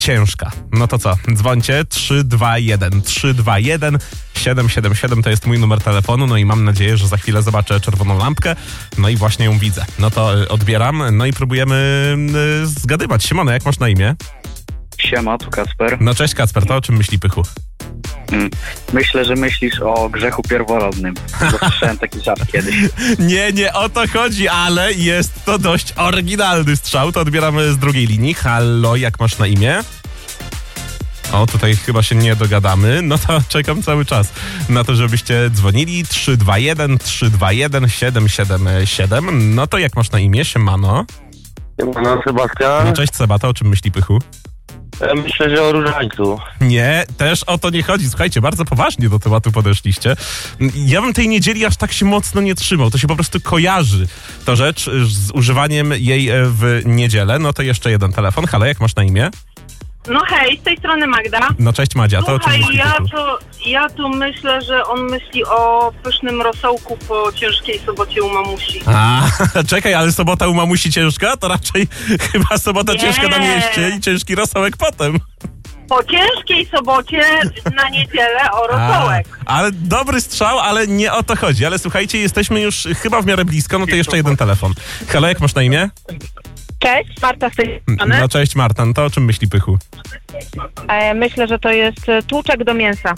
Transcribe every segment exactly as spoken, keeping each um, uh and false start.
ciężka. No to co? Dzwońcie trzy dwa jeden trzy dwa jeden siedem siedem siedem to jest mój numer telefonu, no i mam nadzieję, że za chwilę zobaczę czerwoną lampkę, no i właśnie ją widzę. No to y, odbieram, no i próbujemy y, zgadywać. Siemano, jak masz na imię? Siema, tu Kacper. No cześć Kacper, to o czym myśli Pychu? Mm. Myślę, że myślisz o grzechu pierworodnym. Słyszałem taki żart kiedyś. Nie, nie o to chodzi, ale jest to dość oryginalny strzał. To odbieramy z drugiej linii. Halo, jak masz na imię? O, tutaj chyba się nie dogadamy. No to czekam cały czas na to, żebyście dzwonili. trzy dwa jeden trzy dwa jeden siedem siedem siedem. No to jak masz na imię? Siemano. No, Sebastian. No cześć Seba, to o czym myśli Pychu? Myślę, że o różańcu. Nie, też o to nie chodzi. Słuchajcie, bardzo poważnie do tematu podeszliście. Ja bym tej niedzieli aż tak się mocno nie trzymał. To się po prostu kojarzy to rzecz z używaniem jej w niedzielę. No to jeszcze jeden telefon. Halo, jak masz na imię? No hej, z tej strony Magda. No cześć Madzia, to o czym Słuchaj, myśli ja Pychu? tu, ja tu myślę, że on myśli o pysznym rosołku po ciężkiej sobocie u mamusi. A, czekaj, ale sobota u mamusi ciężka? To raczej chyba sobota Nie. ciężka na mieście i ciężki rosołek potem. Po ciężkiej sobocie na niedzielę o rosołek. A, ale dobry strzał, ale nie o to chodzi. Ale słuchajcie, jesteśmy już chyba w miarę blisko, no to jeszcze jeden telefon. Halo, jak masz na imię? Cześć, Marta z tej strony. No cześć Marta, no to o czym myśli Pychu? E, myślę, że to jest e, tłuczek do mięsa.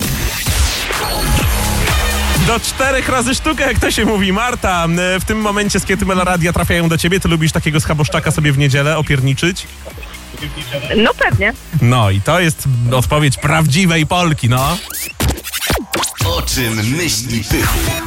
Do czterech razy sztukę, jak to się mówi. Marta, w tym momencie skiety Meloradia trafiają do ciebie. Ty lubisz takiego schaboszczaka sobie w niedzielę opierniczyć? No pewnie. No i to jest odpowiedź prawdziwej Polki, no. O czym myśli Pychu?